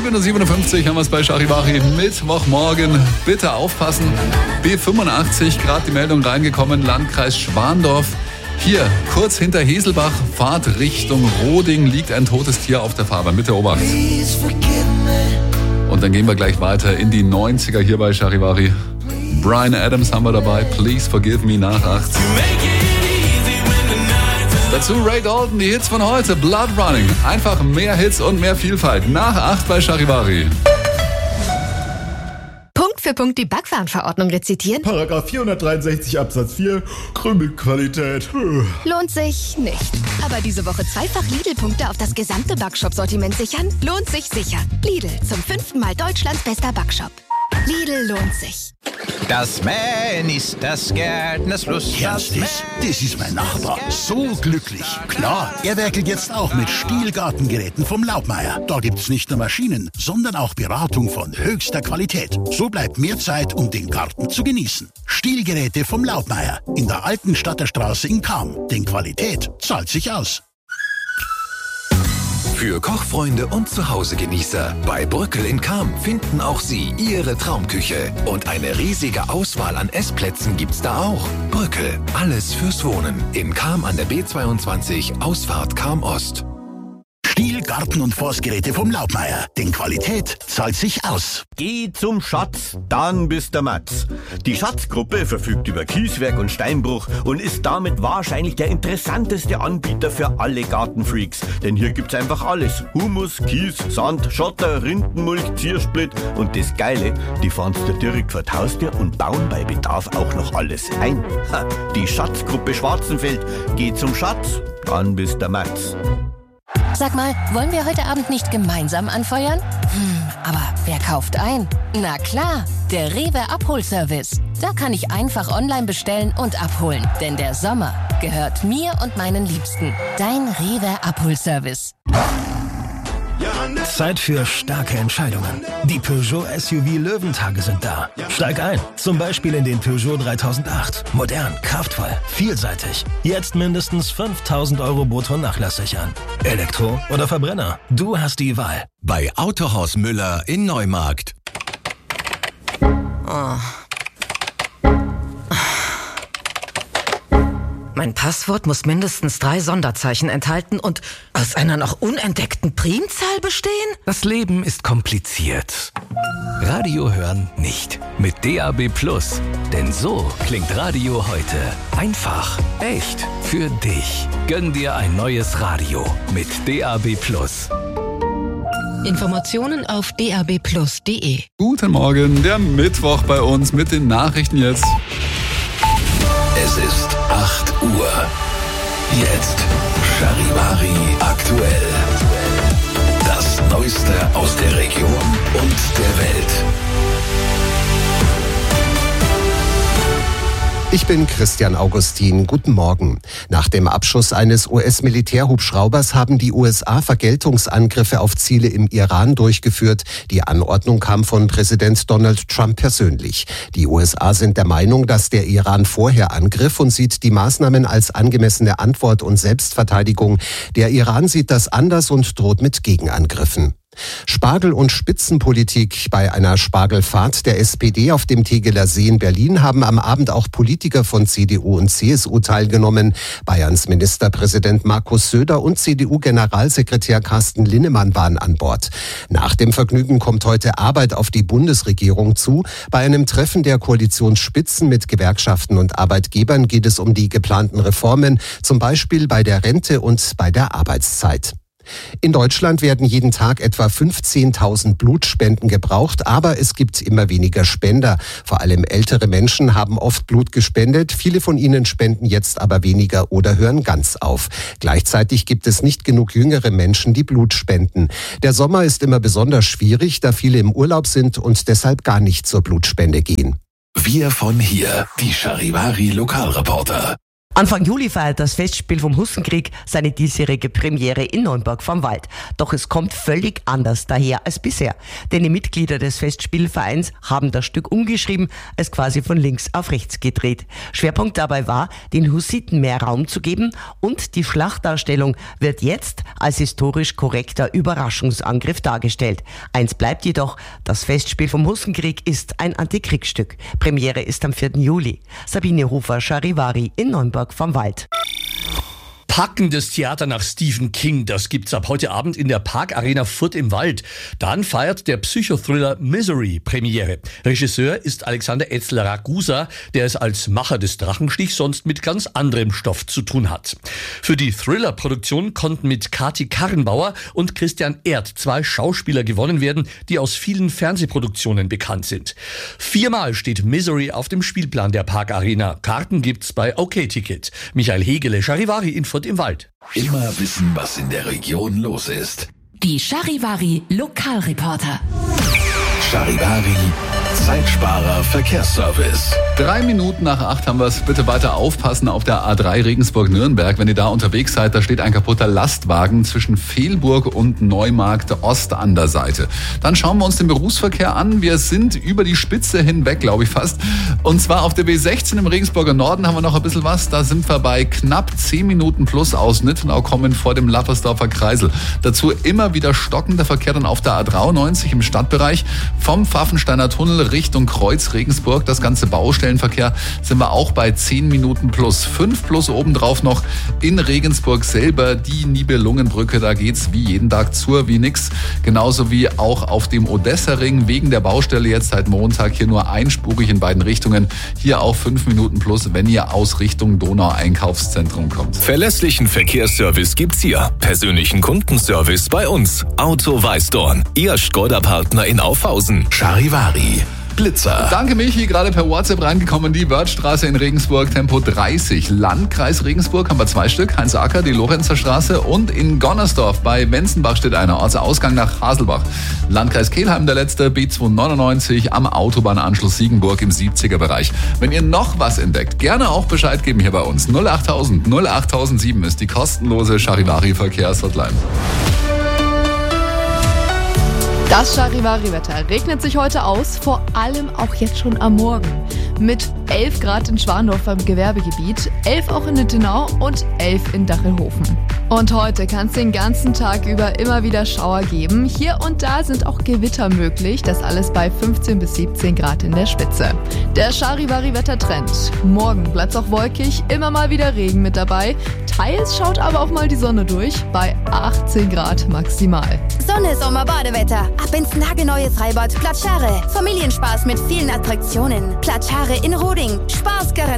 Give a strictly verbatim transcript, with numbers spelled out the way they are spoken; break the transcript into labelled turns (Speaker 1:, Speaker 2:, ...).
Speaker 1: sieben Uhr siebenundfünfzig haben wir es bei Charivari. Mittwochmorgen. Bitte aufpassen. B fünfundachtzig, gerade die Meldung reingekommen, Landkreis Schwandorf. Hier, kurz hinter Heselbach, Fahrt Richtung Roding, liegt ein totes Tier auf der Fahrbahn. Bitte Obacht. Und dann gehen wir gleich weiter in die neunziger hier bei Charivari. Bryan Adams haben wir dabei. Please Forgive Me nach acht. Dazu Ray Dalton, die Hits von heute. Blood Running. Einfach mehr Hits und mehr Vielfalt. Nach acht bei Charivari.
Speaker 2: Punkt für Punkt die Backwarenverordnung rezitieren?
Speaker 3: Paragraph vierhundertdreiundsechzig Absatz vier, Krümelqualität.
Speaker 2: Lohnt sich nicht. Aber diese Woche zweifach Lidl-Punkte auf das gesamte Backshop-Sortiment sichern? Lohnt sich sicher. Lidl, zum fünften Mal Deutschlands bester Backshop. Lidl lohnt sich.
Speaker 4: Das Mähen ist das Gärtners Lust.
Speaker 5: Ernst ist, das ist mein Nachbar. So glücklich. Klar, er werkelt jetzt auch mit Stihl-Gartengeräten vom Laubmeier. Da gibt's nicht nur Maschinen, sondern auch Beratung von höchster Qualität. So bleibt mehr Zeit, um den Garten zu genießen. Stihlgeräte vom Laubmeier in der alten Stadterstraße in Cham. Denn Qualität zahlt sich aus.
Speaker 6: Für Kochfreunde und Zuhausegenießer. Bei Brückel in Cham finden auch Sie Ihre Traumküche. Und eine riesige Auswahl an Essplätzen gibt's da auch. Brückel, alles fürs Wohnen. In Cham an der B zweiundzwanzig, Ausfahrt Cham Ost.
Speaker 5: Stihl, Garten- und Forstgeräte vom Laubmeier. Denn Qualität zahlt sich aus.
Speaker 7: Geh zum Schatz, dann bist der Matz. Die Schatzgruppe verfügt über Kieswerk und Steinbruch und ist damit wahrscheinlich der interessanteste Anbieter für alle Gartenfreaks. Denn hier gibt's einfach alles. Humus, Kies, Sand, Schotter, Rindenmulch, Ziersplit und das Geile, die fahren's dir direkt vor die Haustür und bauen bei Bedarf auch noch alles ein. Ha, die Schatzgruppe Schwarzenfeld. Geh zum Schatz, dann bist der Matz.
Speaker 2: Sag mal, wollen wir heute Abend nicht gemeinsam anfeuern? Hm, aber wer kauft ein? Na klar, der Rewe Abholservice. Da kann ich einfach online bestellen und abholen. Denn der Sommer gehört mir und meinen Liebsten. Dein Rewe Abholservice.
Speaker 8: Zeit für starke Entscheidungen. Die Peugeot S U V Löwentage sind da. Steig ein, zum Beispiel in den Peugeot dreitausendacht. Modern, kraftvoll, vielseitig. Jetzt mindestens fünftausend Euro brutto Nachlass sichern. Elektro oder Verbrenner, du hast die Wahl.
Speaker 6: Bei Autohaus Müller in Neumarkt.
Speaker 2: Oh. Mein Passwort muss mindestens drei Sonderzeichen enthalten und aus einer noch unentdeckten Primzahl bestehen?
Speaker 9: Das Leben ist kompliziert. Radio hören nicht. Mit D A B Plus. Denn so klingt Radio heute. Einfach, echt, für dich. Gönn dir ein neues Radio mit D A B Plus.
Speaker 2: Informationen auf d a b plus punkt d e.
Speaker 1: Guten Morgen, der Mittwoch bei uns mit den Nachrichten jetzt.
Speaker 6: Es ist acht Uhr. Jetzt Charivari aktuell. Das Neueste aus der Region und der Welt.
Speaker 10: Ich bin Christian Augustin. Guten Morgen. Nach dem Abschuss eines U S-Militärhubschraubers haben die U S A Vergeltungsangriffe auf Ziele im Iran durchgeführt. Die Anordnung kam von Präsident Donald Trump persönlich. Die U S A sind der Meinung, dass der Iran vorher angriff und sieht die Maßnahmen als angemessene Antwort und Selbstverteidigung. Der Iran sieht das anders und droht mit Gegenangriffen. Spargel- und Spitzenpolitik. Bei einer Spargelfahrt der S P D auf dem Tegeler See in Berlin haben am Abend auch Politiker von C D U und C S U teilgenommen. Bayerns Ministerpräsident Markus Söder und C D U-Generalsekretär Carsten Linnemann waren an Bord. Nach dem Vergnügen kommt heute Arbeit auf die Bundesregierung zu. Bei einem Treffen der Koalitionsspitzen mit Gewerkschaften und Arbeitgebern geht es um die geplanten Reformen, zum Beispiel bei der Rente und bei der Arbeitszeit. In Deutschland werden jeden Tag etwa fünfzehntausend Blutspenden gebraucht, aber es gibt immer weniger Spender. Vor allem ältere Menschen haben oft Blut gespendet. Viele von ihnen spenden jetzt aber weniger oder hören ganz auf. Gleichzeitig gibt es nicht genug jüngere Menschen, die Blut spenden. Der Sommer ist immer besonders schwierig, da viele im Urlaub sind und deshalb gar nicht zur Blutspende gehen.
Speaker 6: Wir von hier, die Charivari Lokalreporter.
Speaker 11: Anfang Juli feiert das Festspiel vom Hussenkrieg seine diesjährige Premiere in Neunburg vom Wald. Doch es kommt völlig anders daher als bisher. Denn die Mitglieder des Festspielvereins haben das Stück umgeschrieben, es quasi von links auf rechts gedreht. Schwerpunkt dabei war, den Hussiten mehr Raum zu geben, und die Schlachtdarstellung wird jetzt als historisch korrekter Überraschungsangriff dargestellt. Eins bleibt jedoch, das Festspiel vom Hussenkrieg ist ein Antikriegsstück. Premiere ist am vierten Juli. Sabine Hofer-Charivari in Neunburg vom Wald.
Speaker 12: Packendes Theater nach Stephen King, das gibt's ab heute Abend in der Parkarena Furt im Wald. Dann feiert der Psychothriller Misery Premiere. Regisseur ist Alexander Etzler-Ragusa, der es als Macher des Drachenstichs sonst mit ganz anderem Stoff zu tun hat. Für die Thriller-Produktion konnten mit Kati Karrenbauer und Christian Erd zwei Schauspieler gewonnen werden, die aus vielen Fernsehproduktionen bekannt sind. Viermal steht Misery auf dem Spielplan der Parkarena. Karten gibt's bei OK-Ticket. Michael Hegele, Charivari in Furt im Wald.
Speaker 6: Immer wissen, was in der Region los ist.
Speaker 2: Die Charivari Lokalreporter.
Speaker 6: Charivari, Zeitsparer Verkehrsservice.
Speaker 1: Drei Minuten nach acht haben wir es. Bitte weiter aufpassen auf der A drei Regensburg-Nürnberg. Wenn ihr da unterwegs seid, da steht ein kaputter Lastwagen zwischen Fehlburg und Neumarkt Ost an der Seite. Dann schauen wir uns den Berufsverkehr an. Wir sind über die Spitze hinweg, glaube ich fast. Und zwar auf der B sechzehn im Regensburger Norden haben wir noch ein bisschen was. Da sind wir bei knapp zehn Minuten plus aus Nittenau kommen vor dem Lappersdorfer Kreisel. Dazu immer wieder stockender Verkehr dann auf der A dreiundneunzig im Stadtbereich. Vom Pfaffensteiner Tunnel Richtung Kreuz Regensburg, das ganze Baustellenverkehr, sind wir auch bei zehn Minuten plus. fünf plus obendrauf noch in Regensburg selber die Nibelungenbrücke. Da geht's wie jeden Tag zur wie nix. Genauso wie auch auf dem Odessa-Ring wegen der Baustelle jetzt seit Montag hier nur einspurig in beiden Richtungen. Hier auch fünf Minuten plus, wenn ihr aus Richtung Donau-Einkaufszentrum kommt.
Speaker 6: Verlässlichen Verkehrsservice gibt's hier. Persönlichen Kundenservice bei uns. Auto Weißdorn. Ihr Skoda-Partner in Aufhausen. Charivari. Blitzer.
Speaker 1: Danke Michi, gerade per WhatsApp reingekommen. Die Wörthstraße in Regensburg, Tempo dreißig. Landkreis Regensburg haben wir zwei Stück. Heinz Acker, die Lorenzer Straße. Und in Gonnersdorf bei Wenzenbach steht einer. Ortsausgang nach Haselbach. Landkreis Kelheim der letzte, B zweihundertneunundneunzig am Autobahnanschluss Siegenburg im siebziger Bereich. Wenn ihr noch was entdeckt, gerne auch Bescheid geben hier bei uns. null achttausend null achttausendsieben ist die kostenlose Charivari Verkehrshotline.
Speaker 13: Das Charivari-Wetter regnet sich heute aus, vor allem auch jetzt schon am Morgen. Mit elf Grad in Schwandorf beim Gewerbegebiet, elf auch in Nittenau und elf in Dachelhofen. Und heute kann es den ganzen Tag über immer wieder Schauer geben. Hier und da sind auch Gewitter möglich, das alles bei fünfzehn bis siebzehn Grad in der Spitze. Der Charivari-Wettertrend. Morgen bleibt es auch wolkig, immer mal wieder Regen mit dabei. Teils schaut aber auch mal die Sonne durch, bei achtzehn Grad maximal.
Speaker 14: Sonne, Sommer, Badewetter. Ab ins nagelneue Freibad Platschare. Familienspaß mit vielen Attraktionen. Platschare in Roding. Spaß garantiert.